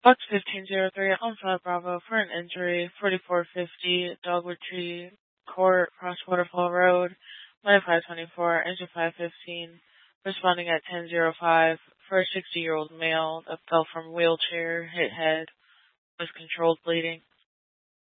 Box 1503 on 5 Bravo for an injury, 4450 Dogwood Tree Court, Cross Waterfall Road, 9524, engine 515, responding at 10:05 for a 60-year-old male that fell from wheelchair, hit head, with controlled bleeding.